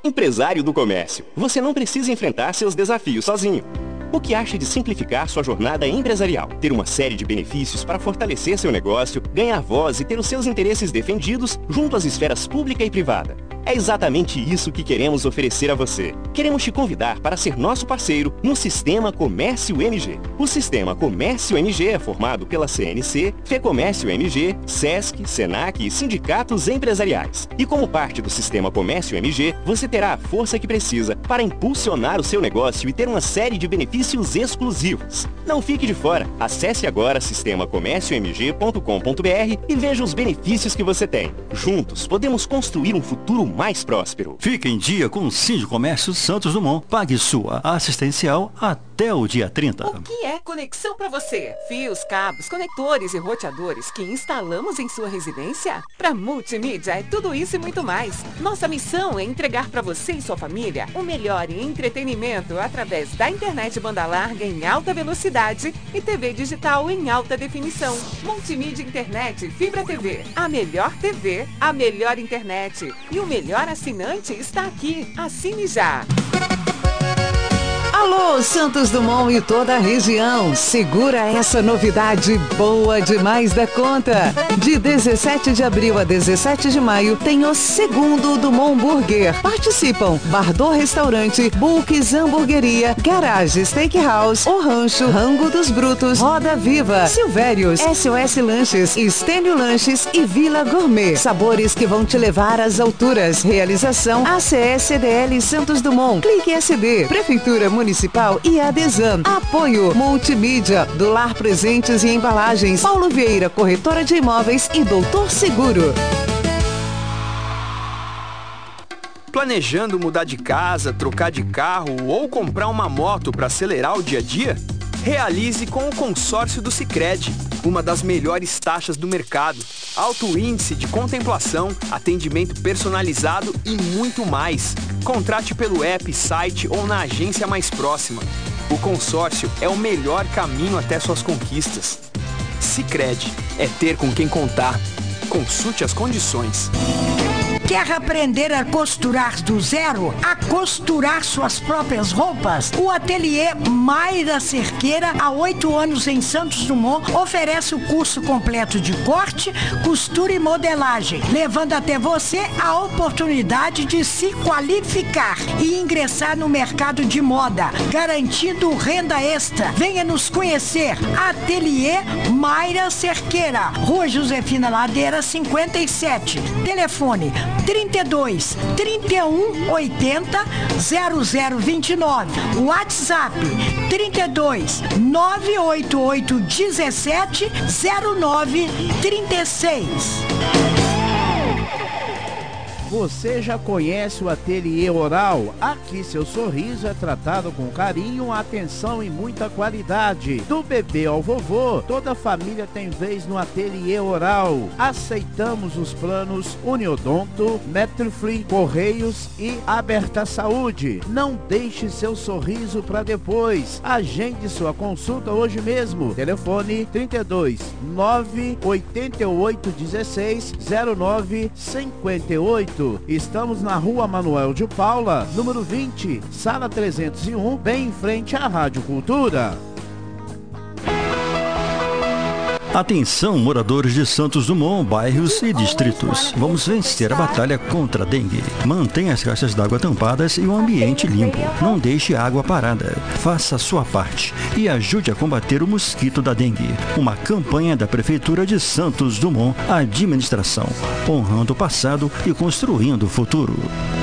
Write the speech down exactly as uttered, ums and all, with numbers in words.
Empresário do comércio, você não precisa enfrentar seus desafios sozinho. O que acha de simplificar sua jornada empresarial? Ter uma série de benefícios para fortalecer seu negócio, ganhar voz e ter os seus interesses defendidos junto às esferas pública e privada. É exatamente isso que queremos oferecer a você. Queremos te convidar para ser nosso parceiro no Sistema Comércio M G. O Sistema Comércio M G é formado pela C N C, FEComércio M G, SESC, SENAC e sindicatos empresariais. E como parte do Sistema Comércio M G, você terá a força que precisa para impulsionar o seu negócio e ter uma série de benefícios exclusivos. Não fique de fora. Acesse agora sistema comércio m g ponto com ponto b r e veja os benefícios que você tem. Juntos, podemos construir um futuro mais próspero. Fique em dia com o Sindicomércio Santos Dumont. Pague sua assistencial até o dia trinta. O que é conexão para você? Fios, cabos, conectores e roteadores que instalamos em sua residência? Para multimídia é tudo isso e muito mais. Nossa missão é entregar para você e sua família o melhor em entretenimento através da internet banda larga em alta velocidade e T V digital em alta definição. Multimídia Internet Fibra T V. A melhor T V, a melhor internet e o melhor O melhor assinante está aqui. Assine já. Alô, Santos Dumont e toda a região. Segura essa novidade boa demais da conta. De dezessete de abril a dezessete de maio tem o segundo Dumont Burger. Participam Bardot Restaurante, Bulks Hamburgueria, Garage Steakhouse, O Rancho, Rango dos Brutos, Roda Viva, Silvérios, S O S Lanches, Estênio Lanches e Vila Gourmet. Sabores que vão te levar às alturas. Realização A C S C D L Santos Dumont. Clique S D. Prefeitura Municipal e Adesam. Apoio Multimídia, do Lar Presentes e Embalagens, Paulo Vieira, Corretora de Imóveis e Doutor Seguro. Planejando mudar de casa, trocar de carro ou comprar uma moto para acelerar o dia a dia? Realize com o consórcio do Sicredi, uma das melhores taxas do mercado, alto índice de contemplação, atendimento personalizado e muito mais. Contrate pelo app, site ou na agência mais próxima. O consórcio é o melhor caminho até suas conquistas. Sicredi é ter com quem contar. Consulte as condições. Quer aprender a costurar do zero? A costurar suas próprias roupas? O ateliê Mayra Cerqueira, há oito anos em Santos Dumont, oferece o curso completo de corte, costura e modelagem, levando até você a oportunidade de se qualificar e ingressar no mercado de moda, garantindo renda extra. Venha nos conhecer. Ateliê Mayra Cerqueira, Rua Josefina Ladeira, cinquenta e sete. Telefone trinta e dois, trinta e um, oitenta, zero zero vinte e nove. WhatsApp trinta e dois, nove oito oito, dezessete, zero nove, trinta e seis. Você já conhece o Ateliê Oral? Aqui seu sorriso é tratado com carinho, atenção e muita qualidade. Do bebê ao vovô, toda a família tem vez no Ateliê Oral. Aceitamos os planos Uniodonto, Metrofree, Correios e Aberta Saúde. Não deixe seu sorriso para depois. Agende sua consulta hoje mesmo. Telefone trinta e dois, nove oito oito, dezesseis, zero nove cinquenta e oito. Estamos na Rua Manuel de Paula, número vinte, sala trezentos e um, bem em frente à Rádio Cultura. Atenção, moradores de Santos Dumont, bairros e distritos. Vamos vencer a batalha contra a dengue. Mantenha as caixas d'água tampadas e o ambiente limpo. Não deixe a água parada. Faça a sua parte e ajude a combater o mosquito da dengue. Uma campanha da Prefeitura de Santos Dumont, administração, honrando o passado e construindo o futuro.